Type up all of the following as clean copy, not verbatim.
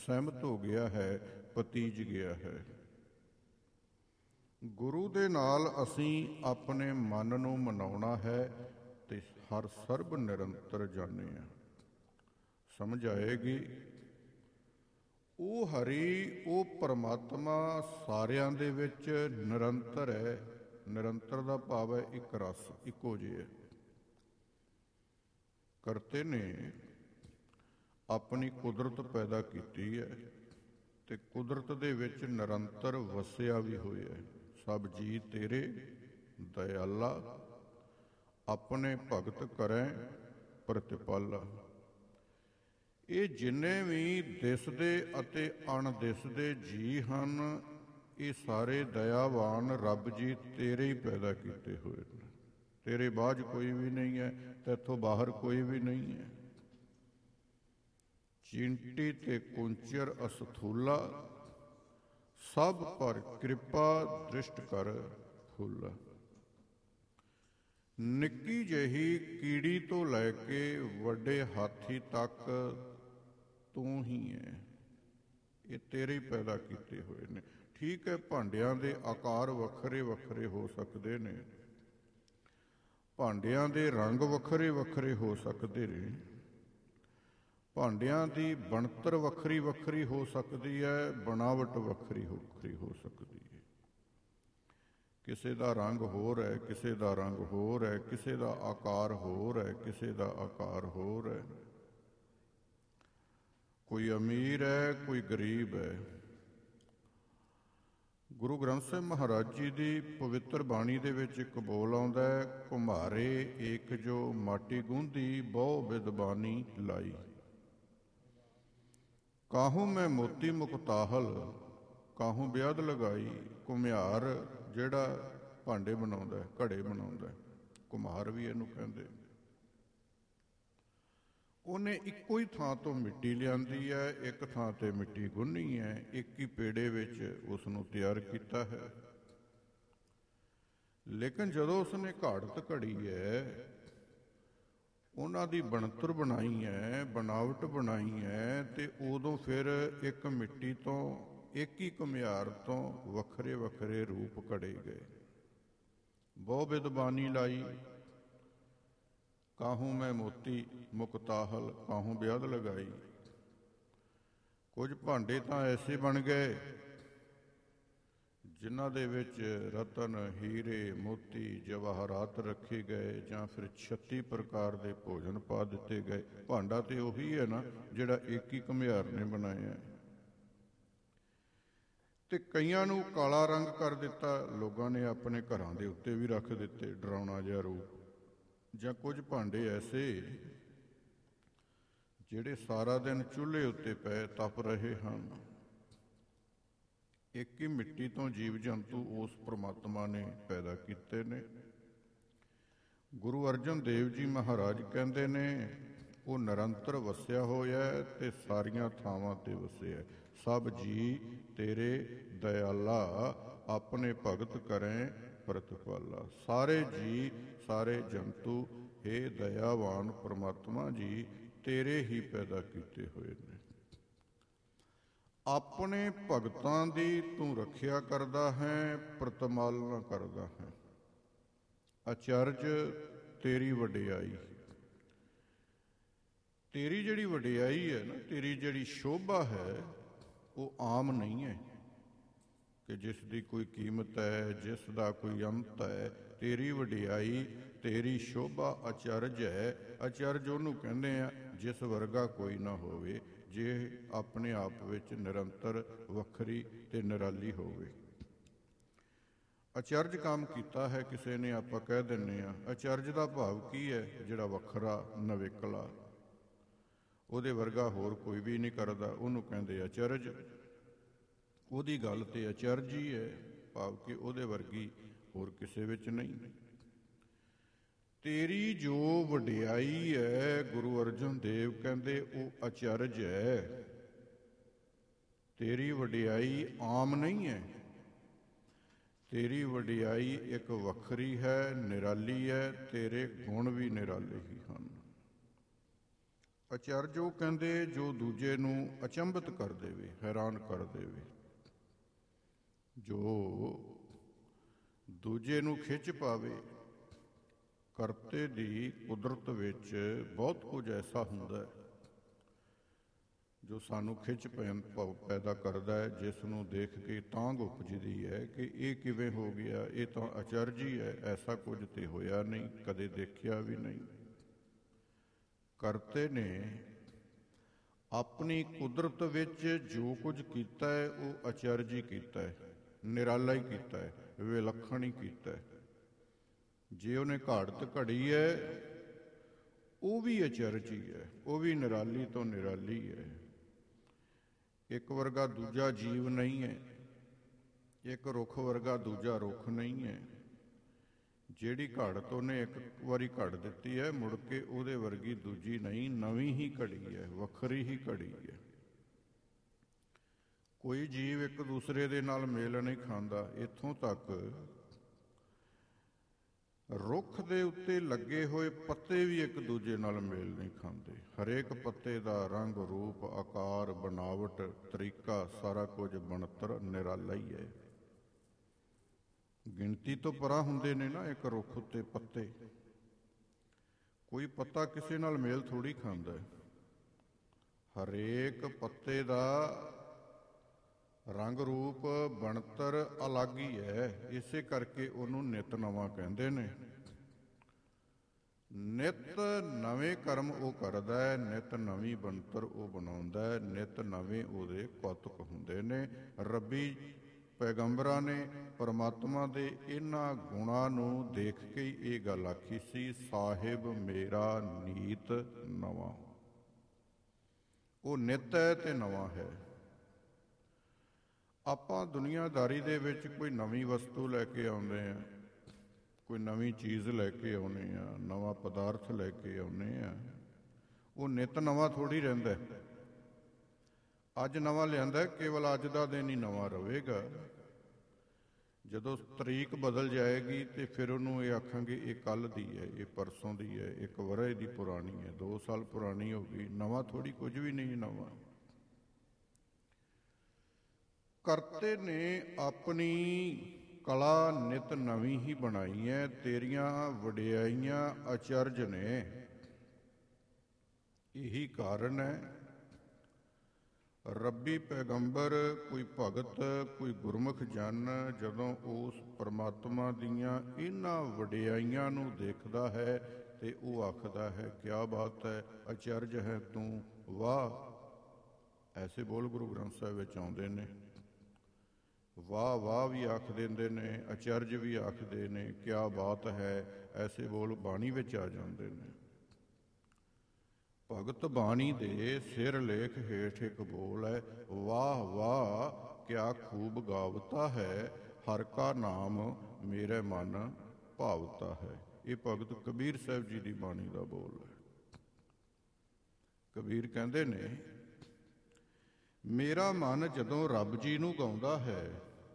ਸਹਿਮਤ ਹੋ ਗਿਆ ਹੈ, ਪਤੀਜ ਗਿਆ ਹੈ। ਗੁਰੂ ਦੇ ਨਾਲ ਅਸੀਂ ਆਪਣੇ ਮਨ ਨੂੰ ਮਨਾਉਣਾ ਹੈ ਤੇ ਹਰ ਸਰਬ ਨਿਰੰਤਰ ਜਾਣੇ ਆ। ਸਮਝ ਆਏਗੀ। ਉਹ ਹਰੀ, ਉਹ ਪਰਮਾਤਮਾ ਸਾਰਿਆਂ ਦੇ ਵਿੱਚ ਨਿਰੰਤਰ ਹੈ। ਨਿਰੰਤਰ ਦਾ ਭਾਵ ਹੈ ਇੱਕ ਰਸ, ਇੱਕੋ ਜਿਹਾ। ਕਰਤੇ ਨੇ ਆਪਣੀ ਕੁਦਰਤ ਪੈਦਾ ਕੀਤੀ ਹੈ ਤੇ ਕੁਦਰਤ ਦੇ ਵਿੱਚ ਨਿਰੰਤਰ ਵਸਿਆ ਵੀ ਹੋਇਆ ਹੈ। ਸਭ ਜੀ ਤੇਰੇ ਦਇਆਲਾ, ਆਪਣੇ ਭਗਤ ਕਰੈ ਪ੍ਰਤਿਪਾਲਾ। ਇਹ ਜਿੰਨੇ ਵੀ ਦਿਸਦੇ ਅਤੇ ਅਣਦਿਸਦੇ ਜੀ ਹਨ, ਇਹ ਸਾਰੇ ਦਇਆਵਾਨ ਰੱਬ ਜੀ ਤੇਰੇ ਹੀ ਪੈਦਾ ਕੀਤੇ ਹੋਏ ਨੇ। ਤੇਰੇ ਬਾਝ ਕੋਈ ਵੀ ਨਹੀਂ ਹੈ, ਤੇਥੋਂ ਬਾਹਰ ਕੋਈ ਵੀ ਨਹੀਂ ਹੈ। ਚਿੰਟੀ ਤੇ ਕੁੰਚਰ ਅਸਥੂਲਾ, ਸਭ ਪਰ ਕਿਰਪਾ ਦ੍ਰਿਸ਼ਟ ਕਰ ਫੁੱਲਾ। ਨਿੱਕੀ ਜਿਹੀ ਕੀੜੀ ਤੋਂ ਲੈ ਕੇ ਵੱਡੇ ਹਾਥੀ ਤੱਕ ਤੂੰ ਹੀ ਹੈ। ਇਹ ਤੇਰੇ ਹੀ ਪੈਦਾ ਕੀਤੇ ਹੋਏ ਨੇ। ਠੀਕ ਹੈ, ਭਾਂਡਿਆਂ ਦੇ ਆਕਾਰ ਵੱਖਰੇ ਵੱਖਰੇ ਹੋ ਸਕਦੇ ਨੇ, ਭਾਂਡਿਆਂ ਦੇ ਰੰਗ ਵੱਖਰੇ ਵੱਖਰੇ ਹੋ ਸਕਦੇ ਨੇ, ਭਾਂਡਿਆਂ ਦੀ ਬਣਤਰ ਵੱਖਰੀ ਵੱਖਰੀ ਹੋ ਸਕਦੀ ਹੈ, ਬਣਾਵਟ ਵੱਖਰੀ ਵੱਖਰੀ ਹੋ ਸਕਦੀ ਹੈ। ਕਿਸੇ ਦਾ ਰੰਗ ਹੋਰ ਹੈ, ਕਿਸੇ ਦਾ ਰੰਗ ਹੋਰ ਹੈ, ਕਿਸੇ ਦਾ ਆਕਾਰ ਹੋਰ ਹੈ, ਕਿਸੇ ਦਾ ਆਕਾਰ ਹੋਰ ਹੈ। ਕੋਈ ਅਮੀਰ ਹੈ, ਕੋਈ ਗਰੀਬ ਹੈ। ਗੁਰੂ ਗ੍ਰੰਥ ਸਾਹਿਬ ਮਹਾਰਾਜ ਜੀ ਦੀ ਪਵਿੱਤਰ ਬਾਣੀ ਦੇ ਵਿੱਚ ਇੱਕ ਬੋਲ ਆਉਂਦਾ ਹੈ, ਘੁਮਾਰੇ ਏਕ ਜੋ ਮਾਟੀ ਗੂੰਦੀ, ਬਹੁ ਵਿਦਬਾਨੀ ਲਾਈ। ਕਾਹੂ ਮੈਂ ਮੋਤੀ ਮੁਕਤਾਹਲ, ਕਾਹੂ ਬਿਆਦ ਲਗਾਈ। ਘੁਮਿਆਰ ਜਿਹੜਾ ਭਾਂਡੇ ਬਣਾਉਂਦਾ, ਘੜੇ ਬਣਾਉਂਦਾ, ਘੁਮਾਰ ਵੀ ਇਹਨੂੰ ਕਹਿੰਦੇ। ਉਹਨੇ ਇੱਕੋ ਹੀ ਥਾਂ ਤੋਂ ਮਿੱਟੀ ਲਿਆਂਦੀ ਹੈ, ਇੱਕ ਥਾਂ ਤੇ ਮਿੱਟੀ ਗੁੰਨੀ ਹੈ, ਇੱਕ ਹੀ ਪੇੜੇ ਵਿੱਚ ਉਸ ਨੂੰ ਤਿਆਰ ਕੀਤਾ ਹੈ। ਲੇਕਿਨ ਜਦੋਂ ਉਸਨੇ ਘਾੜਤ ਘੜੀ ਹੈ, ਉਹਨਾਂ ਦੀ ਬਣਤਰ ਬਣਾਈ ਹੈ, ਬਣਾਵਟ ਬਣਾਈ ਹੈ, ਤੇ ਉਦੋਂ ਫਿਰ ਇੱਕ ਮਿੱਟੀ ਤੋਂ, ਇੱਕ ਹੀ ਘੁਮਿਆਰ ਤੋਂ ਵੱਖਰੇ ਵੱਖਰੇ ਰੂਪ ਘੜੇ ਗਏ। ਬਹੁ ਵਿਦਬਾਨੀ ਲਾਈ, ਕਾਹੂ ਮੈਂ ਮੋਤੀ ਮੁਕਤਾਹਲ, ਕਾਹੂ ਬਿਆਦ ਲਗਾਈ। ਕੁਝ ਭਾਂਡੇ ਤਾਂ ਐਸੇ ਬਣ ਗਏ ਜਿਨ੍ਹਾਂ ਦੇ ਵਿੱਚ ਰਤਨ, ਹੀਰੇ, ਮੋਤੀ, ਜਵਾਹਰਾਤ ਰੱਖੇ ਗਏ, ਜਾਂ ਫਿਰ 36 ਪ੍ਰਕਾਰ ਦੇ ਭੋਜਨ ਪਾ ਦਿੱਤੇ ਗਏ। ਭਾਂਡਾ ਤੇ ਉਹੀ ਹੈ ਨਾ ਜਿਹੜਾ ਇੱਕ ਹੀ ਘੁਮਿਆਰ ਨੇ ਬਣਾਇਆ। ਤੇ ਕਈਆਂ ਨੂੰ ਕਾਲਾ ਰੰਗ ਕਰ ਦਿੱਤਾ, ਲੋਕਾਂ ਨੇ ਆਪਣੇ ਘਰਾਂ ਦੇ ਉੱਤੇ ਵੀ ਰੱਖ ਦਿੱਤੇ, ਡਰਾਉਣਾ ਜਿਹਾ ਰੂਪ। ਜਾਂ ਕੁਝ ਭਾਂਡੇ ਐਸੇ ਜਿਹੜੇ ਸਾਰਾ ਦਿਨ ਚੁੱਲ੍ਹੇ ਉੱਤੇ ਪਏ ਤਪ ਰਹੇ ਹਨ। ਇੱਕ ਹੀ ਮਿੱਟੀ ਤੋਂ ਜੀਵ ਜੰਤੂ ਉਸ ਪ੍ਰਮਾਤਮਾ ਨੇ ਪੈਦਾ ਕੀਤੇ ਨੇ। ਗੁਰੂ ਅਰਜਨ ਦੇਵ ਜੀ ਮਹਾਰਾਜ ਕਹਿੰਦੇ ਨੇ, ਉਹ ਨਿਰੰਤਰ ਵਸਿਆ ਹੋਇਆ ਤੇ ਸਾਰੀਆਂ ਥਾਵਾਂ ਤੇ ਵਸਿਆ। ਸਭ ਜੀ ਤੇਰੇ ਦਇਆਲਾ, ਆਪਣੇ ਭਗਤ ਕਰੈ ਪ੍ਰਤਿਪਾਲਾ। ਸਾਰੇ ਜੀ, ਸਾਰੇ ਜੰਤੂ, ਹੇ ਦਇਆਵਾਨ ਪ੍ਰਮਾਤਮਾ ਜੀ, ਤੇਰੇ ਹੀ ਪੈਦਾ ਕੀਤੇ ਹੋਏ ਨੇ। ਆਪਣੇ ਭਗਤਾਂ ਦੀ ਤੂੰ ਰੱਖਿਆ ਕਰਦਾ ਹੈ, ਪ੍ਰਤਿਪਾਲਨਾ ਕਰਦਾ ਹੈ। ਅਚਰਜ ਤੇਰੀ ਵਡਿਆਈ। ਤੇਰੀ ਜਿਹੜੀ ਵਡਿਆਈ ਹੈ ਨਾ, ਤੇਰੀ ਜਿਹੜੀ ਸ਼ੋਭਾ ਹੈ, ਉਹ ਆਮ ਨਹੀਂ ਹੈ ਕਿ ਜਿਸ ਦੀ ਕੋਈ ਕੀਮਤ ਹੈ, ਜਿਸ ਦਾ ਕੋਈ ਅੰਤ ਹੈ। ਤੇਰੀ ਵਡਿਆਈ, ਤੇਰੀ ਸ਼ੋਭਾ ਅਚਰਜ ਹੈ। ਅਚਰਜ ਉਹਨੂੰ ਕਹਿੰਦੇ ਆ ਜਿਸ ਵਰਗਾ ਕੋਈ ਨਾ ਹੋਵੇ, ਜੇ ਆਪਣੇ ਆਪ ਵਿੱਚ ਨਿਰੰਤਰ, ਵੱਖਰੀ ਤੇ ਨਿਰਾਲੀ ਹੋਵੇ। ਅਚਰਜ ਕੰਮ ਕੀਤਾ ਹੈ ਕਿਸੇ ਨੇ, ਆਪਾਂ ਕਹਿ ਦਿੰਦੇ ਹਾਂ। ਅਚਰਜ ਦਾ ਭਾਵ ਕੀ ਹੈ? ਜਿਹੜਾ ਵੱਖਰਾ, ਨਵੇਕਲਾ, ਉਹਦੇ ਵਰਗਾ ਹੋਰ ਕੋਈ ਵੀ ਨਹੀਂ ਕਰਦਾ, ਉਹਨੂੰ ਕਹਿੰਦੇ ਅਚਰਜ। ਉਹਦੀ ਗੱਲ ਤੇ ਅਚਰਜ ਹੀ ਹੈ, ਭਾਵ ਕਿ ਉਹਦੇ ਵਰਗੀ ਹੋਰ ਕਿਸੇ ਵਿੱਚ ਨਹੀਂ। ਤੇਰੀ ਜੋ ਵਡਿਆਈ ਹੈ, ਗੁਰੂ ਅਰਜਨ ਦੇਵ ਕਹਿੰਦੇ, ਉਹ ਅਚਰਜ ਹੈ। ਤੇਰੀ ਵਡਿਆਈ ਆਮ ਨਹੀਂ ਹੈ। ਤੇਰੀ ਵਡਿਆਈ ਇੱਕ ਵੱਖਰੀ ਹੈ, ਨਿਰਾਲੀ ਹੈ। ਤੇਰੇ ਗੁਣ ਵੀ ਨਿਰਾਲੇ ਹੀ ਹਨ। ਅਚਰਜ ਉਹ ਕਹਿੰਦੇ ਜੋ ਦੂਜੇ ਨੂੰ ਅਚੰਭਿਤ ਕਰ ਦੇਵੇ, ਹੈਰਾਨ ਕਰ ਦੇਵੇ, ਜੋ ਦੂਜੇ ਨੂੰ ਖਿੱਚ ਪਾਵੇ। ਕਰਤੇ ਦੀ ਕੁਦਰਤ ਵਿੱਚ ਬਹੁਤ ਕੁਝ ਐਸਾ ਹੁੰਦਾ ਹੈ ਜੋ ਸਾਨੂੰ ਖਿੱਚ ਪੈਦਾ ਕਰਦਾ ਹੈ, ਜਿਸ ਨੂੰ ਦੇਖ ਕੇ ਤਾਂਘ ਉਪਜਦੀ ਹੈ ਕਿ ਇਹ ਕਿਵੇਂ ਹੋ ਗਿਆ, ਇਹ ਤਾਂ ਅਚਰਜ ਹੀ ਹੈ, ਐਸਾ ਕੁਝ ਤੇ ਹੋਇਆ ਨਹੀਂ, ਕਦੇ ਦੇਖਿਆ ਵੀ ਨਹੀਂ। ਕਰਤੇ ਨੇ ਆਪਣੀ ਕੁਦਰਤ ਵਿੱਚ ਜੋ ਕੁਝ ਕੀਤਾ ਹੈ ਉਹ ਅਚਰਜ ਹੀ ਕੀਤਾ ਹੈ, ਨਿਰਾਲਾ ਹੀ ਕੀਤਾ ਹੈ, ਵਿਲੱਖਣ ਹੀ ਕੀਤਾ ਹੈ। ਜੇ ਉਹਨੇ ਘਾੜਤ ਘੜੀ ਹੈ ਉਹ ਵੀ ਅਚਰਜ ਹੀ ਹੈ, ਉਹ ਵੀ ਨਿਰਾਲੀ ਤੋਂ ਨਿਰਾਲੀ ਹੈ। ਇੱਕ ਵਰਗਾ ਦੂਜਾ ਜੀਵ ਨਹੀਂ ਹੈ, ਇੱਕ ਰੁੱਖ ਵਰਗਾ ਦੂਜਾ ਰੁੱਖ ਨਹੀਂ ਹੈ। ਜਿਹੜੀ ਘੜਤ ਉਹਨੇ ਇੱਕ ਵਾਰੀ ਘੜ ਦਿੱਤੀ ਹੈ, ਮੁੜ ਕੇ ਉਹਦੇ ਵਰਗੀ ਦੂਜੀ ਨਹੀਂ, ਨਵੀਂ ਹੀ ਘੜੀ ਹੈ, ਵੱਖਰੀ ਹੀ ਘੜੀ ਹੈ। ਕੋਈ ਜੀਵ ਇੱਕ ਦੂਸਰੇ ਦੇ ਨਾਲ ਮੇਲ ਨਹੀਂ ਖਾਂਦਾ। ਇੱਥੋਂ ਤੱਕ ਰੁੱਖ ਦੇ ਉੱਤੇ ਲੱਗੇ ਹੋਏ ਪੱਤੇ ਵੀ ਇੱਕ ਦੂਜੇ ਨਾਲ ਮੇਲ ਨਹੀਂ ਖਾਂਦੇ। ਹਰੇਕ ਪੱਤੇ ਦਾ ਰੰਗ, ਰੂਪ, ਆਕਾਰ, ਬਣਾਵਟ, ਤਰੀਕਾ, ਸਾਰਾ ਕੁਝ ਬਣਤਰ ਨਿਰਾਲਾ ਹੀ ਹੈ। ਗਿਣਤੀ ਤੋਂ ਪਰਾਂ ਹੁੰਦੇ ਨੇ ਨਾ ਇੱਕ ਰੁੱਖ ਉੱਤੇ ਪੱਤੇ। ਕੋਈ ਪੱਤਾ ਕਿਸੇ ਨਾਲ ਮੇਲ ਥੋੜ੍ਹੀ ਖਾਂਦਾ। ਹਰੇਕ ਪੱਤੇ ਦਾ ਰੰਗ, ਰੂਪ, ਬਣਤਰ ਅਲੱਗ ਹੀ ਹੈ। ਇਸੇ ਕਰਕੇ ਉਹਨੂੰ ਨਿਤ ਨਵਾਂ ਕਹਿੰਦੇ ਨੇ। ਨਿਤ ਨਵੇਂ ਕਰਮ ਉਹ ਕਰਦਾ ਹੈ, ਨਿਤ ਨਵੀਂ ਬਣਤਰ ਉਹ ਬਣਾਉਂਦਾ ਹੈ, ਨਿਤ ਨਵੇਂ ਉਹਦੇ ਕੌਤਕ ਹੁੰਦੇ ਨੇ। ਰੱਬੀ ਪੈਗੰਬਰਾਂ ਨੇ ਪਰਮਾਤਮਾ ਦੇ ਇਹਨਾਂ ਗੁਣਾਂ ਨੂੰ ਦੇਖ ਕੇ ਹੀ ਇਹ ਗੱਲ ਆਖੀ ਸੀ, ਸਾਹਿਬ ਮੇਰਾ ਨੀਤ ਨਵਾਂ। ਉਹ ਨਿਤ ਹੈ ਤੇ ਨਵਾਂ ਹੈ। ਆਪਾਂ ਦੁਨੀਆਦਾਰੀ ਦੇ ਵਿੱਚ ਕੋਈ ਨਵੀਂ ਵਸਤੂ ਲੈ ਕੇ ਆਉਂਦੇ ਹਾਂ, ਕੋਈ ਨਵੀਂ ਚੀਜ਼ ਲੈ ਕੇ ਆਉਂਦੇ ਹਾਂ, ਨਵਾਂ ਪਦਾਰਥ ਲੈ ਕੇ ਆਉਂਦੇ ਹਾਂ, ਉਹ ਨਿਤ ਨਵਾਂ ਥੋੜ੍ਹੀ ਰਹਿੰਦਾ। ਅੱਜ ਨਵਾਂ ਲਿਆਂਦਾ, ਕੇਵਲ ਅੱਜ ਦਾ ਦਿਨ ਹੀ ਨਵਾਂ ਰਹੇਗਾ। ਜਦੋਂ ਤਰੀਕ ਬਦਲ ਜਾਏਗੀ ਤੇ ਫਿਰ ਉਹਨੂੰ ਇਹ ਆਖਾਂਗੇ ਇਹ ਕੱਲ੍ਹ ਦੀ ਹੈ, ਇਹ ਪਰਸੋਂ ਦੀ ਹੈ, ਇੱਕ ਵਰ੍ਹੇ ਦੀ ਪੁਰਾਣੀ ਹੈ, 2 ਸਾਲ ਪੁਰਾਣੀ ਹੋ ਗਈ। ਨਵਾਂ ਥੋੜ੍ਹੀ, ਕੁਝ ਵੀ ਨਹੀਂ ਨਵਾਂ। ਕਰਤੇ ਨੇ ਆਪਣੀ ਕਲਾ ਨਿਤ ਨਵੀਂ ਹੀ ਬਣਾਈ ਹੈ। ਤੇਰੀਆਂ ਵਡਿਆਈਆਂ ਅਚਰਜ ਨੇ। ਇਹੀ ਕਾਰਨ ਹੈ ਰੱਬੀ ਪੈਗੰਬਰ, ਕੋਈ ਭਗਤ, ਕੋਈ ਗੁਰਮੁਖ ਜਨ ਜਦੋਂ ਉਸ ਪਰਮਾਤਮਾ ਦੀਆਂ ਇਹਨਾਂ ਵਡਿਆਈਆਂ ਨੂੰ ਦੇਖਦਾ ਹੈ ਤੇ ਉਹ ਆਖਦਾ ਹੈ, ਕਿਆ ਬਾਤ ਹੈ, ਅਚਰਜ ਹੈ ਤੂੰ, ਵਾਹ। ਐਸੇ ਬੋਲ ਗੁਰੂ ਗ੍ਰੰਥ ਸਾਹਿਬ ਵਿੱਚ ਆਉਂਦੇ ਨੇ। ਵਾਹ ਵਾਹ ਵੀ ਆਖ ਦਿੰਦੇ ਨੇ, ਅਚਰਜ ਵੀ ਆਖਦੇ ਨੇ, ਕਿਆ ਬਾਤ ਹੈ, ਐਸੇ ਬੋਲ ਬਾਣੀ ਵਿੱਚ ਆ ਜਾਂਦੇ ਨੇ। ਭਗਤ ਬਾਣੀ ਦੇ ਸਿਰ ਲੇਖ ਹੇਠ ਇੱਕ ਬੋਲ ਹੈ, ਵਾਹ ਵਾਹ ਕਿਆ ਖੂਬ ਗਾਵਤਾ ਹੈ, ਹਰ ਕਾ ਨਾਮ ਮੇਰੇ ਮਨ ਭਾਵਤਾ ਹੈ। ਇਹ ਭਗਤ ਕਬੀਰ ਸਾਹਿਬ ਜੀ ਦੀ ਬਾਣੀ ਦਾ ਬੋਲ ਹੈ। ਕਬੀਰ ਕਹਿੰਦੇ ਨੇ, ਮੇਰਾ ਮਨ ਜਦੋਂ ਰੱਬ ਜੀ ਨੂੰ ਗਾਉਂਦਾ ਹੈ,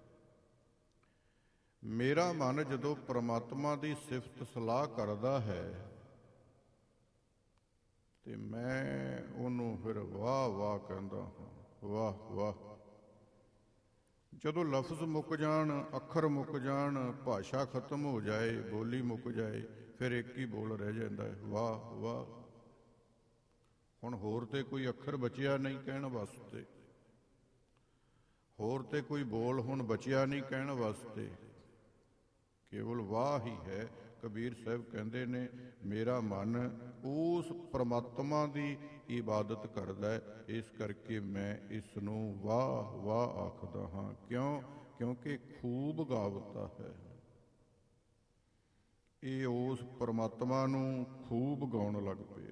ਮੇਰਾ ਮਨ ਜਦੋਂ ਪਰਮਾਤਮਾ ਦੀ ਸਿਫਤ ਸਲਾਹ ਕਰਦਾ ਹੈ ਤੇ ਮੈਂ ਉਹਨੂੰ ਫਿਰ ਵਾਹ ਵਾਹ ਕਹਿੰਦਾ ਹਾਂ, ਵਾਹ ਵਾਹ। ਜਦੋਂ ਲਫ਼ਜ਼ ਮੁੱਕ ਜਾਣ, ਅੱਖਰ ਮੁੱਕ ਜਾਣ, ਭਾਸ਼ਾ ਖਤਮ ਹੋ ਜਾਏ, ਬੋਲੀ ਮੁੱਕ ਜਾਏ, ਫਿਰ ਇੱਕ ਹੀ ਬੋਲ ਰਹਿ ਜਾਂਦਾ ਹੈ, ਵਾਹ ਵਾਹ। ਹੁਣ ਹੋਰ ਤੇ ਕੋਈ ਅੱਖਰ ਬਚਿਆ ਨਹੀਂ ਕਹਿਣ ਵਾਸਤੇ, ਹੋਰ ਤੇ ਕੋਈ ਬੋਲ ਹੁਣ ਬਚਿਆ ਨਹੀਂ ਕਹਿਣ ਵਾਸਤੇ, ਕੇਵਲ ਵਾਹ ਹੀ ਹੈ। ਕਬੀਰ ਸਾਹਿਬ ਕਹਿੰਦੇ ਨੇ, ਮੇਰਾ ਮਨ ਉਸ ਪਰਮਾਤਮਾ ਦੀ ਇਬਾਦਤ ਕਰਦਾ ਹੈ, ਇਸ ਕਰਕੇ ਮੈਂ ਇਸ ਨੂੰ ਵਾਹ ਵਾਹ ਆਖਦਾ ਹਾਂ। ਕਿਉਂ? ਕਿਉਂਕਿ ਖੂਬ ਗਾਵਤਾ ਹੈ। ਇਹ ਉਸ ਪਰਮਾਤਮਾ ਨੂੰ ਖੂਬ ਗਾਉਣ ਲੱਗ ਪਏ।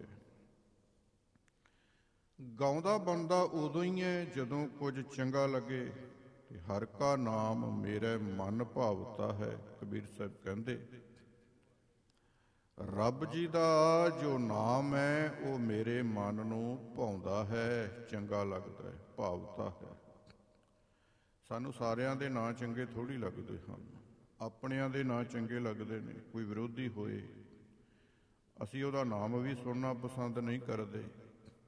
ਗਾਉਂਦਾ ਬਣਦਾ ਉਦੋਂ ਹੀ ਹੈ ਜਦੋਂ ਕੁਝ ਚੰਗਾ ਲੱਗੇ। ਤੇ ਹਰ ਕਾ ਨਾਮ ਮੇਰੇ ਮਨ ਭਾਵਤਾ ਹੈ। ਕਬੀਰ ਸਾਹਿਬ ਕਹਿੰਦੇ, ਰੱਬ ਜੀ ਦਾ ਜੋ ਨਾਮ ਹੈ ਉਹ ਮੇਰੇ ਮਨ ਨੂੰ ਭਾਉਂਦਾ ਹੈ, ਚੰਗਾ ਲੱਗਦਾ ਹੈ, ਭਾਵਤਾ ਹੈ। ਸਾਨੂੰ ਸਾਰਿਆਂ ਦੇ ਨਾਂ ਚੰਗੇ ਥੋੜ੍ਹੀ ਲੱਗਦੇ ਹਨ, ਆਪਣਿਆਂ ਦੇ ਨਾਂ ਚੰਗੇ ਲੱਗਦੇ ਨੇ। ਕੋਈ ਵਿਰੋਧੀ ਹੋਏ, ਅਸੀਂ ਉਹਦਾ ਨਾਮ ਵੀ ਸੁਣਨਾ ਪਸੰਦ ਨਹੀਂ ਕਰਦੇ।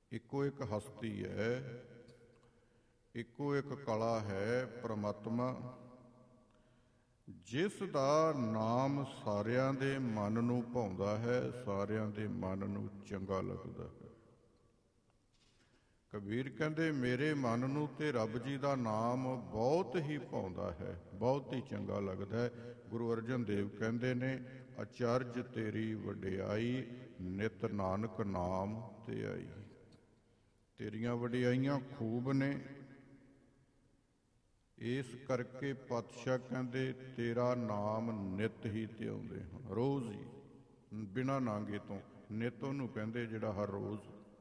ਇੱਕੋ ਇੱਕ ਹਸਤੀ ਹੈ, ਇੱਕੋ ਇੱਕ ਕਲਾ ਹੈ ਪ੍ਰਮਾਤਮਾ, ਜਿਸ ਦਾ ਨਾਮ ਸਾਰਿਆਂ ਦੇ ਮਨ ਨੂੰ ਭਾਉਂਦਾ ਹੈ, ਸਾਰਿਆਂ ਦੇ ਮਨ ਨੂੰ ਚੰਗਾ ਲੱਗਦਾ ਹੈ। ਕਬੀਰ ਕਹਿੰਦੇ ਮੇਰੇ ਮਨ ਨੂੰ ਤੇ ਰੱਬ ਜੀ ਦਾ ਨਾਮ ਬਹੁਤ ਹੀ ਭਾਉਂਦਾ ਹੈ, ਬਹੁਤ ਹੀ ਚੰਗਾ ਲੱਗਦਾ ਹੈ। ਗੁਰੂ ਅਰਜਨ ਦੇਵ ਕਹਿੰਦੇ ਨੇ ਅਚਰਜ ਤੇਰੀ ਵਡਿਆਈ, ਨਿਤ ਨਾਨਕ ਨਾਮ ਤੇ ਆਈ। ਤੇਰੀਆਂ ਵਡਿਆਈਆਂ ਖੂਬ ਨੇ, ਇਸ ਕਰਕੇ ਪਾਤਸ਼ਾਹ ਕਹਿੰਦੇ ਤੇਰਾ ਨਾਮ ਨਿਤ ਹੀ ਧਿਆਉਂਦੇ ਹਾਂ, ਰੋਜ਼ ਹੀ, ਬਿਨਾਂ ਨਾਂਗੇ ਤੋਂ। ਨਿਤ ਉਹਨੂੰ ਕਹਿੰਦੇ ਜਿਹੜਾ ਹਰ ਰੋਜ਼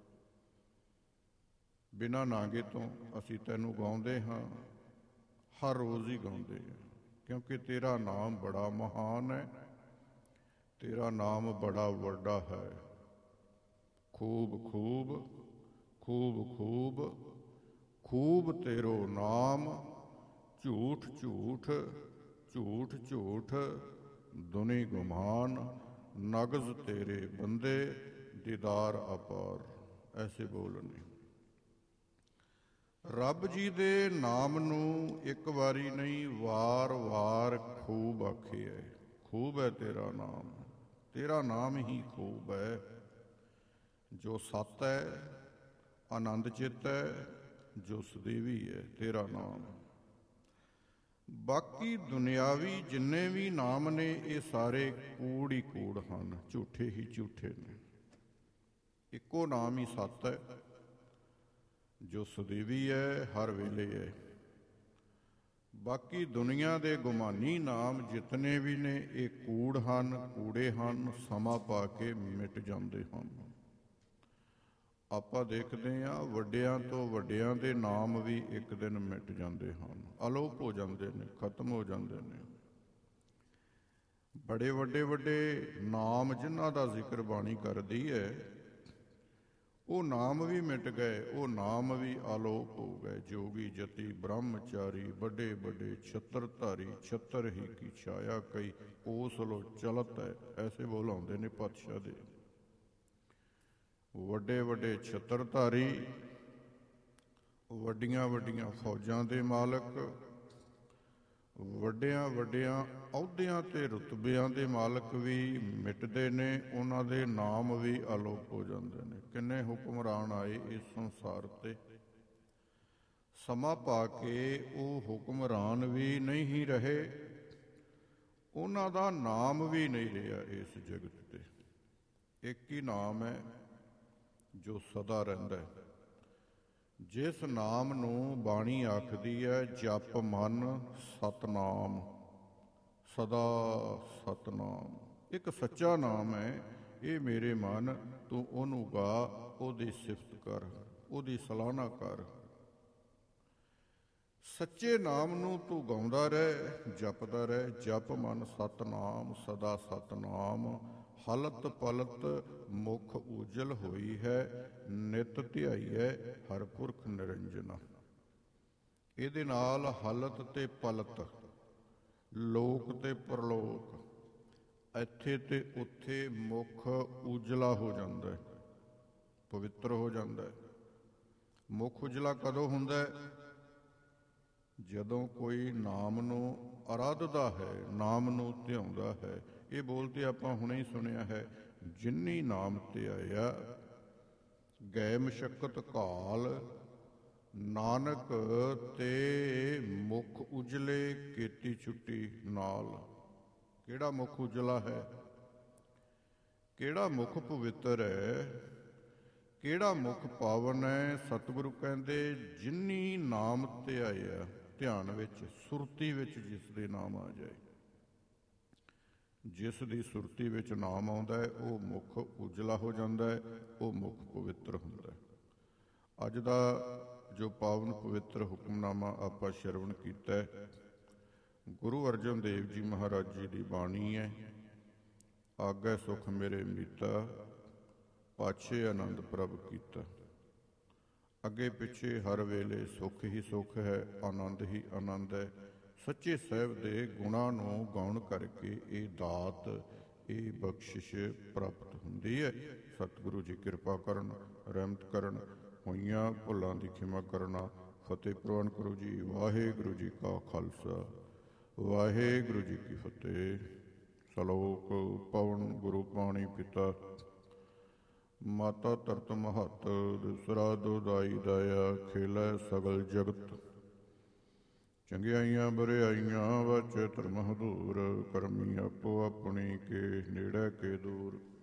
ਬਿਨਾਂ ਨਾਂਗੇ ਤੋਂ ਅਸੀਂ ਤੈਨੂੰ ਗਾਉਂਦੇ ਹਾਂ, ਹਰ ਰੋਜ਼ ਹੀ ਗਾਉਂਦੇ ਹਾਂ, ਕਿਉਂਕਿ ਤੇਰਾ ਨਾਮ ਬੜਾ ਮਹਾਨ ਹੈ, ਤੇਰਾ ਨਾਮ ਬੜਾ ਵੱਡਾ ਹੈ। ਖੂਬ ਖੂਬ ਖੂਬ ਖੂਬ ਖੂਬ ਤੇਰੋ ਨਾਮ, ਝੂਠ ਝੂਠ ਝੂਠ ਝੂਠ ਦੁਨੀ ਗੁਮਾਨ, ਨਗਜ਼ ਤੇਰੇ ਬੰਦੇ ਦੀਦਾਰ ਅਪਾਰ। ਐਸੇ ਬੋਲਣੇ। ਰੱਬ ਜੀ ਦੇ ਨਾਮ ਨੂੰ ਇੱਕ ਵਾਰੀ ਨਹੀਂ, ਵਾਰ ਵਾਰ ਖੂਬ ਆਖਿਆ। ਖੂਬ ਹੈ ਤੇਰਾ ਨਾਮ, ਤੇਰਾ ਨਾਮ ਹੀ ਖੂਬ ਹੈ, ਜੋ ਸੱਤ ਹੈ, ਆਨੰਦ ਚਿੱਤ ਹੈ, ਜੋ ਸਦੀਵੀ ਹੈ ਤੇਰਾ ਨਾਮ। ਬਾਕੀ ਦੁਨਿਆਵੀ ਜਿੰਨੇ ਵੀ ਨਾਮ ਨੇ ਇਹ ਸਾਰੇ ਕੂੜ ਹੀ ਕੂੜ ਹਨ, ਝੂਠੇ ਹੀ ਝੂਠੇ ਨੇ। ਇੱਕੋ ਨਾਮ ਹੀ ਸੱਤ ਹੈ, ਜੋ ਸਦੀਵੀ ਹੈ, ਹਰ ਵੇਲੇ ਹੈ। ਬਾਕੀ ਦੁਨੀਆ ਦੇ ਗੁਮਾਨੀ ਨਾਮ ਜਿਤਨੇ ਵੀ ਨੇ ਇਹ ਕੂੜ ਹਨ, ਕੂੜੇ ਹਨ, ਸਮਾਂ ਪਾ ਕੇ ਮਿਟ ਜਾਂਦੇ ਹਨ। ਆਪਾਂ ਦੇਖਦੇ ਹਾਂ ਵੱਡਿਆਂ ਤੋਂ ਵੱਡਿਆਂ ਦੇ ਨਾਮ ਵੀ ਇੱਕ ਦਿਨ ਮਿਟ ਜਾਂਦੇ ਹਨ, ਅਲੋਪ ਹੋ ਜਾਂਦੇ ਨੇ, ਖਤਮ ਹੋ ਜਾਂਦੇ ਨੇ। ਬੜੇ ਵੱਡੇ ਵੱਡੇ ਨਾਮ ਜਿਨ੍ਹਾਂ ਦਾ ਜ਼ਿਕਰ ਬਾਣੀ ਕਰਦੀ ਹੈ, ਉਹ ਨਾਮ ਵੀ ਮਿਟ ਗਏ, ਉਹ ਨਾਮ ਵੀ ਆਲੋਪ ਹੋ ਗਏ। ਜੋਗੀ ਜਤੀ ਬ੍ਰਹਮਚਾਰੀ ਵੱਡੇ ਵੱਡੇ ਛਤਰਧਾਰੀ, ਛਤਰ ਹੀ ਕੀ ਛਾਇਆ ਕਈ, ਉਸ ਲੋ ਚਲਤ ਹੈ। ਐਸੇ ਬੋਲਾਉਂਦੇ ਨੇ ਪਾਤਸ਼ਾਹ ਦੇ। ਵੱਡੇ ਵੱਡੇ ਛਤਰਧਾਰੀ, ਵੱਡੀਆਂ ਵੱਡੀਆਂ ਫੌਜਾਂ ਦੇ ਮਾਲਕ, ਵੱਡਿਆਂ ਵੱਡਿਆਂ ਅਹੁਦਿਆਂ ਤੇ ਰੁਤਬਿਆਂ ਦੇ ਮਾਲਕ ਵੀ ਮਿਟਦੇ ਨੇ, ਉਹਨਾਂ ਦੇ ਨਾਮ ਵੀ ਅਲੋਪ ਹੋ ਜਾਂਦੇ ਨੇ। ਕਿੰਨੇ ਹੁਕਮਰਾਨ ਆਏ ਇਸ ਸੰਸਾਰ ਤੇ, ਸਮਾਂ ਪਾ ਕੇ ਉਹ ਹੁਕਮਰਾਨ ਵੀ ਨਹੀਂ ਰਹੇ, ਉਹਨਾਂ ਦਾ ਨਾਮ ਵੀ ਨਹੀਂ ਰਿਹਾ ਇਸ ਜਗਤ ਤੇ। ਇੱਕ ਹੀ ਨਾਮ ਹੈ ਜੋ ਸਦਾ ਰਹਿੰਦਾ ਹੈ, ਜਿਸ ਨਾਮ ਨੂੰ ਬਾਣੀ ਆਖਦੀ ਹੈ ਜਪ ਮਨ ਸਤਨਾਮ, ਸਦਾ ਸਤਨਾਮ। ਇੱਕ ਸੱਚਾ ਨਾਮ ਹੈ, ਇਹ ਮੇਰੇ ਮਨ ਤੂੰ ਉਹਨੂੰ ਗਾ, ਉਹਦੀ ਸਿਫਤ ਕਰ, ਉਹਦੀ ਸਲਾਹਨਾ ਕਰ। ਸੱਚੇ ਨਾਮ ਨੂੰ ਤੂੰ ਗਾਉਂਦਾ ਰਹਿ, ਜਪਦਾ ਰਹਿ। ਜਪ ਮਨ ਸਤਨਾਮ, ਸਦਾ ਸਤਨਾਮ, ਹਲਤ ਪਲਤ ਮੁਖ ਉਜਲ ਹੋਈ ਹੈ, ਨਿਤ ਧਿਆਈਐ ਹਰ ਪੁਰਖ ਨਿਰੰਜਨਾ। ਇਹਦੇ ਨਾਲ ਹਲਤ ਤੇ ਪਲਤ, ਲੋਕ ਤੇ ਪਰਲੋਕ, ਇੱਥੇ ਤੇ ਉੱਥੇ ਮੁਖ ਉਜਲਾ ਹੋ ਜਾਂਦਾ ਹੈ, ਪਵਿੱਤਰ ਹੋ ਜਾਂਦਾ ਹੈ। ਮੁਖ ਉਜਲਾ ਕਦੋਂ ਹੁੰਦਾ ਹੈ? ਜਦੋਂ ਕੋਈ ਨਾਮ ਨੂੰ ਅਰਾਧਦਾ ਹੈ, ਨਾਮ ਨੂੰ ਧਿਆਉਂਦਾ ਹੈ। ਇਹ ਬੋਲਦੇ ਆਪਾਂ ਹੁਣੇ ਹੀ ਸੁਣਿਆ ਹੈ, ਜਿਨੀ ਨਾਮ ਧਿਆਇਆ ਗਏ ਮਸ਼ੱਕਤ ਘਾਲ, ਨਾਨਕ ਤੇ ਮੁਖ ਉਜਲੇ ਕੀਤੀ ਛੁੱਟੀ ਨਾਲ। ਕਿਹੜਾ ਮੁਖ ਉਜਲਾ ਹੈ? ਕਿਹੜਾ ਮੁਖ ਪਵਿੱਤਰ ਹੈ? ਕਿਹੜਾ ਮੁਖ ਪਾਵਨ ਹੈ? ਸਤਿਗੁਰੂ ਕਹਿੰਦੇ ਜਿਨੀ ਨਾਮ ਧਿਆਇਆ, ਧਿਆਨ ਵਿੱਚ, ਸੁਰਤੀ ਵਿੱਚ ਜਿਸ ਦੇ ਨਾਮ ਆ ਜਾਏ, ਜਿਸ ਦੀ ਸੁਰਤੀ ਵਿੱਚ ਨਾਮ ਆਉਂਦਾ ਹੈ ਉਹ ਮੁਖ ਉਜਲਾ ਹੋ ਜਾਂਦਾ ਹੈ, ਉਹ ਮੁਖ ਪਵਿੱਤਰ ਹੁੰਦਾ ਹੈ। ਅੱਜ ਦਾ ਜੋ ਪਾਵਨ ਪਵਿੱਤਰ ਹੁਕਮਨਾਮਾ ਆਪਾਂ ਸ਼ਰਵਣ ਕੀਤਾ ਹੈ, ਗੁਰੂ ਅਰਜਨ ਦੇਵ ਜੀ ਮਹਾਰਾਜ ਜੀ ਦੀ ਬਾਣੀ ਹੈ। ਆਗੈ ਸੁਖ ਮੇਰੇ ਮੀਤਾ, ਪਾਛੇ ਆਨੰਦ ਪ੍ਰਭ ਕੀਤਾ। ਅੱਗੇ ਪਿੱਛੇ ਹਰ ਵੇਲੇ ਸੁੱਖ ਹੀ ਸੁੱਖ ਹੈ, ਆਨੰਦ ਹੀ ਆਨੰਦ ਹੈ। ਸੱਚੇ ਸਾਹਿਬ ਦੇ ਗੁਣਾਂ ਨੂੰ ਗਾਉਣ ਕਰਕੇ ਇਹ ਦਾਤ, ਇਹ ਬਖਸ਼ਿਸ਼ ਪ੍ਰਾਪਤ ਹੁੰਦੀ ਹੈ। ਸਤਿਗੁਰੂ ਜੀ ਕਿਰਪਾ ਕਰਨ, ਰਹਿਮਤ ਕਰਨ, ਹੋਈਆਂ ਭੁੱਲਾਂ ਦੀ ਖਿਮਾ ਕਰਨਾ। ਫਤਿਹ ਪ੍ਰਵਾਨ ਕਰੋ ਜੀ। ਵਾਹਿਗੁਰੂ ਜੀ ਕਾ ਖਾਲਸਾ, ਵਾਹਿਗੁਰੂ ਜੀ ਕੀ ਫਤਿਹ। ਸਲੋਕ ਪਵਨ ਗੁਰੂ ਪਾਣੀ ਪਿਤਾ, ਮਾਤਾ ਧਰਤ ਮਹੱਤ, ਦੂਸਰਾ ਦੁਦਾਈ ਦਇਆ, ਖੇਲੈ ਸਗਲ ਜਗਤ। ਚੰਗਿਆਈਆਂ ਬਰਿਆਈਆਂ ਵਚ ਧਰਮ ਹਦੂਰ, ਕਰਮੀ ਆਪੋ ਆਪਣੀ ਕੇ ਨੇੜੇ ਕੇ ਦੂਰ।